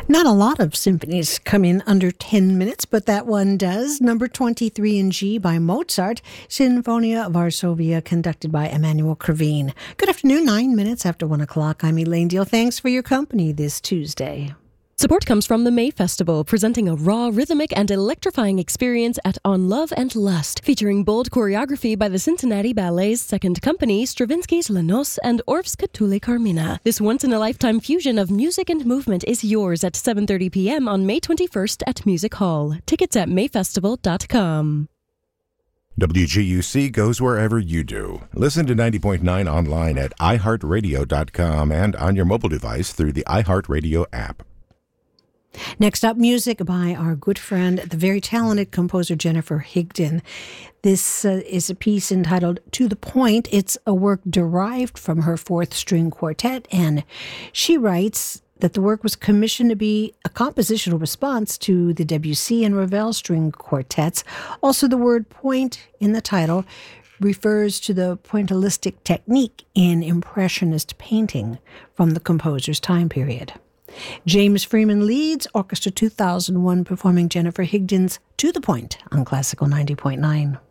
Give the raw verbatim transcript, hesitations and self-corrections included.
Not a lot of symphonies come in under ten minutes, but that one does. Number twenty-three in G by Mozart, Sinfonia Varsovia, conducted by Emmanuel Krivine. Good afternoon, nine minutes after one o'clock. I'm Elaine Deal. Thanks for your company this Tuesday. Support comes from the May Festival, presenting a raw, rhythmic, and electrifying experience at On Love and Lust, featuring bold choreography by the Cincinnati Ballet's Second Company, Stravinsky's La Noce, and Orff's Catulle Carmina. This once-in-a-lifetime fusion of music and movement is yours at seven thirty p.m. on May twenty-first at Music Hall. Tickets at may festival dot com. W G U C goes wherever you do. Listen to ninety point nine online at i heart radio dot com and on your mobile device through the iHeartRadio app. Next up, music by our good friend, the very talented composer Jennifer Higdon. This uh, is a piece entitled To the Point. It's a work derived from her fourth string quartet, and she writes that the work was commissioned to be a compositional response to the Debussy and Ravel string quartets. Also, the word point in the title refers to the pointillistic technique in Impressionist painting from the composer's time period. James Freeman leads Orchestra two thousand one performing Jennifer Higdon's To the Point on Classical ninety point nine.